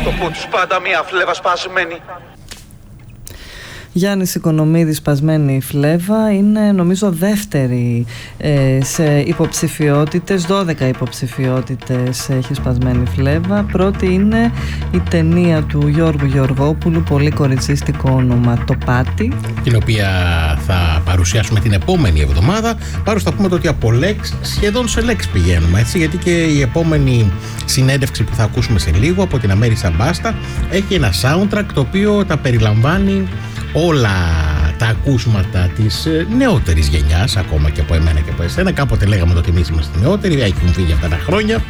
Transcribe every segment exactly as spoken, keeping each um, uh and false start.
το πούτσους πάντα μια φλέβα σπασμένη. Γιάννης Οικονομίδης, σπασμένη φλέβα, είναι νομίζω δεύτερη ε, σε υποψηφιότητες, δώδεκα υποψηφιότητες έχει σπασμένη φλέβα. Πρώτη είναι η ταινία του Γιώργου Γεωργόπουλου, πολύ κοριτσίστικο όνομα, Το Πάτι, την οποία θα παρουσιάσουμε την επόμενη εβδομάδα. Πάρω θα πούμε το ότι από λέξη σχεδόν σε λέξη πηγαίνουμε, έτσι, γιατί και η επόμενη συνέντευξη που θα ακούσουμε σε λίγο από την Αμέρισα Μπάστα έχει ένα soundtrack το οποίο τα περιλαμβάνει όλα τα ακούσματα της νεότερης γενιάς, ακόμα και από εμένα και από εσένα. Κάποτε λέγαμε ότι εμείς είμαστε νεότεροι, έχουν φύγει αυτά τα χρόνια.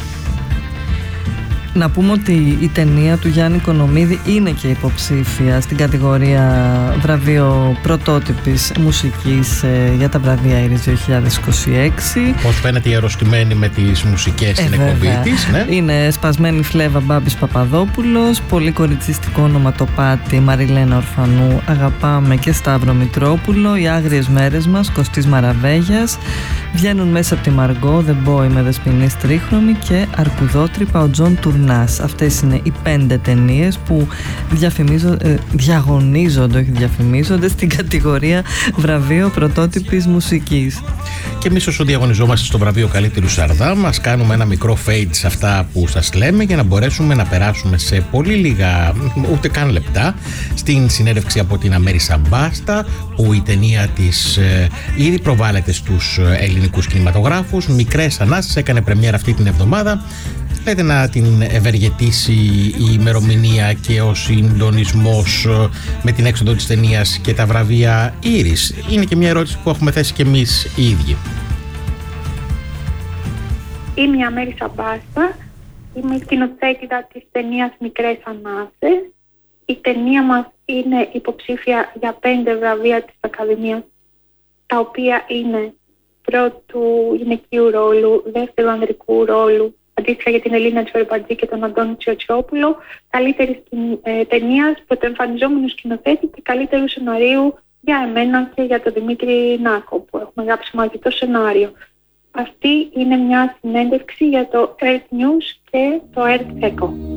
Να πούμε ότι η ταινία του Γιάννη Οικονομίδη είναι και υποψήφια στην κατηγορία βραβείο πρωτότυπης μουσικής ε, για τα βραβεία Ήρης δύο χιλιάδες είκοσι έξι. Πώς φαίνεται η αρρωστημένη με τις μουσικές στην ε, εκπομπή της, ναι. Είναι σπασμένη φλέβα Μπάμπης Παπαδόπουλος, πολύ κοριτσίστικο όνομα Το Πάτι, Μαριλένα Ορφανού, Αγαπάμε και Σταύρο Μητρόπουλο, Οι Άγριες Μέρες Μας, Κωστής Μαραβέγιας, Βγαίνουν Μέσα από τη Μαργκό, The Boy με Δεσποινή Τρίχρονη και Αρκουδότρυπα, ο Τζον Τουρνά. Αυτές είναι οι πέντε ταινίες που διαφημίζονται, διαγωνίζονται, όχι διαφημίζονται, στην κατηγορία βραβείο πρωτότυπης μουσικής. Και εμείς όσο διαγωνιζόμαστε στο βραβείο Καλύτερου Σαρδάμ, μας κάνουμε ένα μικρό fade σε αυτά που σας λέμε για να μπορέσουμε να περάσουμε σε πολύ λίγα, ούτε καν λεπτά, στην συνέντευξη από την Αμέρισα Μπάστα, που η ταινία της ε, ήδη προβάλλεται στους ελληνικούς κινηματογράφους. Μικρές Ανάσες έκανε πρεμιέρα αυτή την εβδομάδα. Λέτε να την ευεργετήσει η ημερομηνία και ο συντονισμός με την έξοδο της ταινίας και τα βραβεία Ήρης? Είναι και μια ερώτηση που έχουμε θέσει και εμείς οι ίδιοι. Είμαι η Αμέρισα Μπάστα, είμαι η σκηνοθέτηδα της ταινίας Μικρές Ανάσες. Η ταινία μας είναι υποψήφια για πέντε βραβεία της Ακαδημίας, τα οποία είναι πρώτου γυναικείου ρόλου, δεύτερου ανδρικού ρόλου, αντίστοιχα για την Ελίνα Τσορμπατζή και τον Αντώνη Τσιοτσόπουλο, καλύτερη ε, ταινίας, πρωτοεμφανιζόμενου σκηνοθέτη και καλύτερου σεναρίου για εμένα και για τον Δημήτρη Νάκο, που έχουμε γράψει μαζί το σενάριο. Αυτή είναι μια συνέντευξη για το Earth News και το Earth Echo.